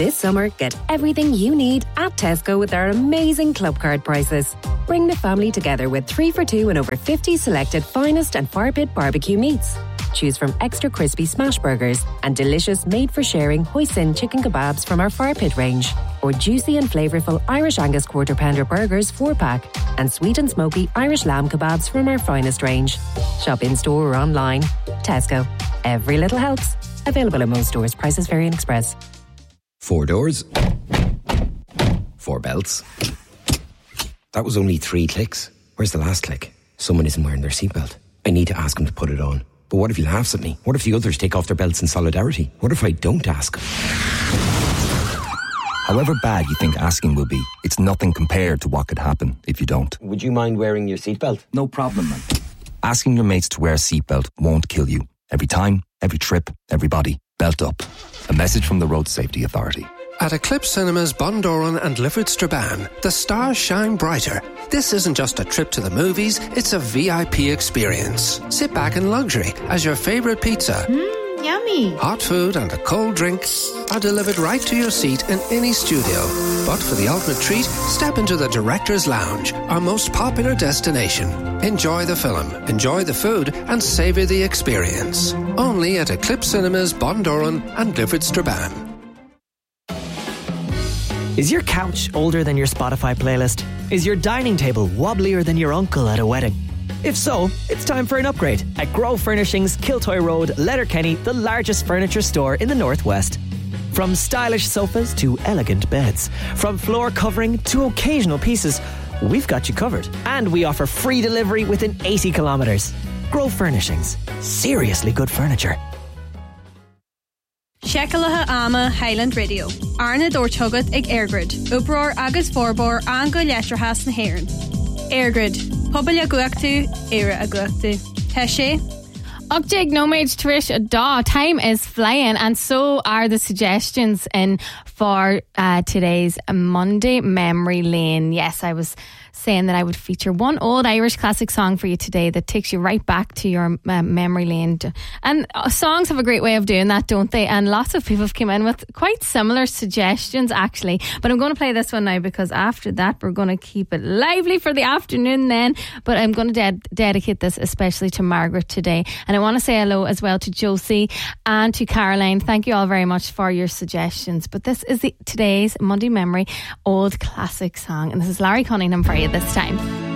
This summer, get everything you need at Tesco with our amazing club card prices. Bring the family together with 3 for $2 and over 50 selected finest and fire pit barbecue meats. Choose from extra crispy smash burgers and delicious made-for-sharing hoisin chicken kebabs from our fire pit range, or juicy and flavourful Irish Angus quarter pounder burgers 4-pack, and sweet and smoky Irish lamb kebabs from our finest range. Shop in-store or online. Tesco. Every little helps. Available in most stores. Prices vary in Express. 4 doors. 4 belts. That was only 3 clicks. Where's the last click? Someone isn't wearing their seatbelt. I need to ask him to put it on. But what if he laughs at me? What if the others take off their belts in solidarity? What if I don't ask him? However bad you think asking will be, it's nothing compared to what could happen if you don't. Would you mind wearing your seatbelt? No problem, man. Asking your mates to wear a seatbelt won't kill you. Every time, every trip, everybody, belt up. A message from the Road Safety Authority. At Eclipse Cinemas, Bundoran and Lifford Strabane, the stars shine brighter. This isn't just a trip to the movies, it's a VIP experience. Sit back in luxury as your favourite pizza, yummy, hot food and a cold drink are delivered right to your seat in any studio. But for the ultimate treat, step into the Director's Lounge, our most popular destination. Enjoy the film, enjoy the food and savour the experience. Only at Eclipse Cinemas, Bundoran and Lifford Strabane. Is your couch older than your Spotify playlist? Is your dining table wobblier than your uncle at a wedding? If so, it's time for an upgrade at Grove Furnishings, Kiltoy Road, Letterkenny, the largest furniture store in the Northwest. From stylish sofas to elegant beds, from floor covering to occasional pieces, we've got you covered. And we offer free delivery within 80 kilometres. Grove Furnishings. Seriously good furniture. Shekelatha ama Highland Radio. Arna Dortugad ag Airgrid. Uproar agus forbor an go letrahas na Héireann. Airgrid. Pobl a guachtu, era a guachtu. Teshe. Update Nomade Trish Daw. Time is flying, and so are the suggestions in for today's Monday Memory Lane. Yes, I was saying that I would feature one old Irish classic song for you today that takes you right back to your memory lane. And songs have a great way of doing that, don't they? And lots of people have come in with quite similar suggestions, actually. But I'm going to play this one now because after that we're going to keep it lively for the afternoon then. But I'm going to dedicate this especially to Margaret today. And I want to say hello as well to Josie and to Caroline. Thank you all very much for your suggestions. But this is today's Monday Memory old classic song. And this is Larry Cunningham for you this time.